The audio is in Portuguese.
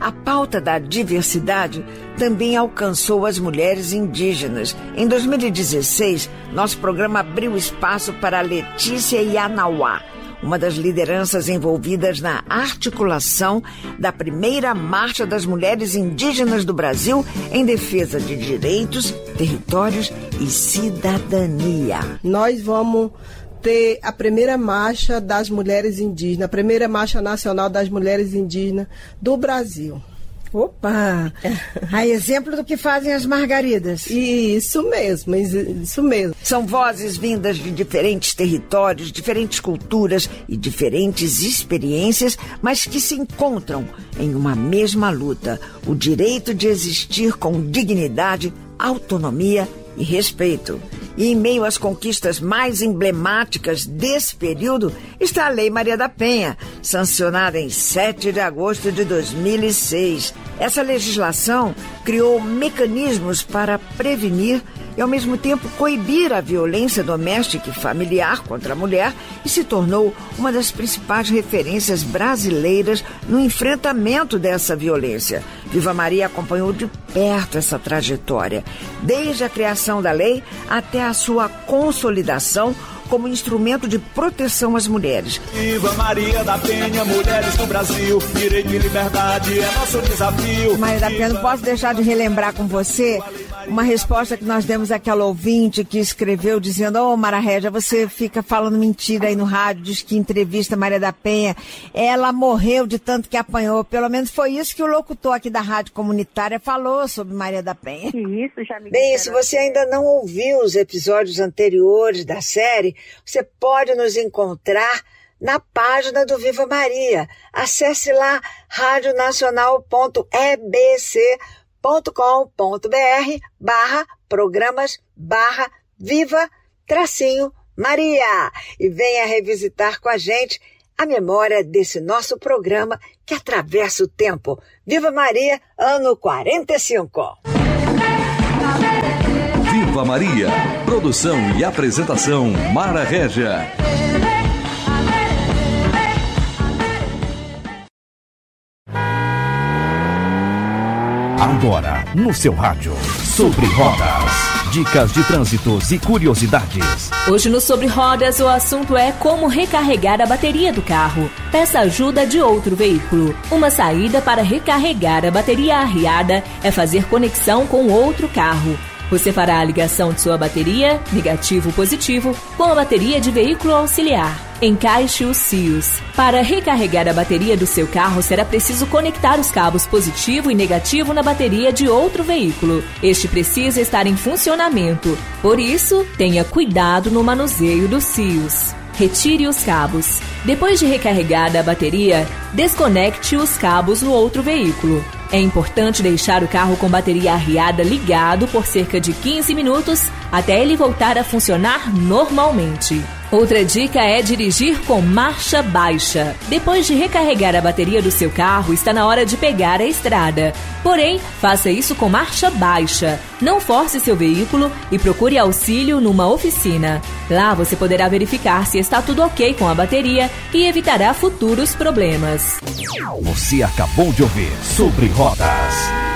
A pauta da diversidade também alcançou as mulheres indígenas. Em 2016, nosso programa abriu espaço para Letícia Ianauá, uma das lideranças envolvidas na articulação da primeira Marcha das Mulheres Indígenas do Brasil em defesa de direitos, territórios e cidadania. Nós vamos ter a primeira marcha das mulheres indígenas, a primeira marcha nacional das mulheres indígenas do Brasil. Opa! A exemplo do que fazem as margaridas. Isso mesmo, isso mesmo. São vozes vindas de diferentes territórios, diferentes culturas e diferentes experiências, mas que se encontram em uma mesma luta: o direito de existir com dignidade, autonomia e respeito. E em meio às conquistas mais emblemáticas desse período está a Lei Maria da Penha, sancionada em 7 de agosto de 2006. Essa legislação criou mecanismos para prevenir e, ao mesmo tempo, coibir a violência doméstica e familiar contra a mulher e se tornou uma das principais referências brasileiras no enfrentamento dessa violência. Viva Maria acompanhou de perto essa trajetória, desde a criação da lei até a sua consolidação como instrumento de proteção às mulheres. Viva Maria da Penha, mulheres do Brasil, direito e liberdade é nosso desafio. Maria da Penha, não posso deixar de relembrar com você uma resposta que nós demos àquela ouvinte que escreveu dizendo: ô Mara Régia, você fica falando mentira aí no rádio, diz que entrevista Maria da Penha, ela morreu de tanto que apanhou. Pelo menos foi isso que o locutor aqui da Rádio Comunitária falou sobre Maria da Penha. Isso, já me Bem, se você ainda não ouviu os episódios anteriores da série, você pode nos encontrar na página do Viva Maria. Acesse lá radionacional.ebc.com.br/programas/Viva-Maria e venha revisitar com a gente a memória desse nosso programa que atravessa o tempo. Viva Maria, ano 45. Viva Maria. Produção e apresentação Mara Régia. Agora, no seu rádio, Sobre Rodas. Dicas de trânsitos e curiosidades. Hoje no Sobre Rodas o assunto é como recarregar a bateria do carro. Peça ajuda de outro veículo. Uma saída para recarregar a bateria arriada é fazer conexão com outro carro. Você fará a ligação de sua bateria, negativo ou positivo, com a bateria de veículo auxiliar. Encaixe os fios. Para recarregar a bateria do seu carro, será preciso conectar os cabos positivo e negativo na bateria de outro veículo. Este precisa estar em funcionamento. Por isso, tenha cuidado no manuseio dos fios. Retire os cabos. Depois de recarregada a bateria, desconecte os cabos no outro veículo. É importante deixar o carro com bateria arriada ligado por cerca de 15 minutos até ele voltar a funcionar normalmente. Outra dica é dirigir com marcha baixa. Depois de recarregar a bateria do seu carro, está na hora de pegar a estrada. Porém, faça isso com marcha baixa. Não force seu veículo e procure auxílio numa oficina. Lá você poderá verificar se está tudo ok com a bateria e evitará futuros problemas. Você acabou de ouvir Sobre Rodas.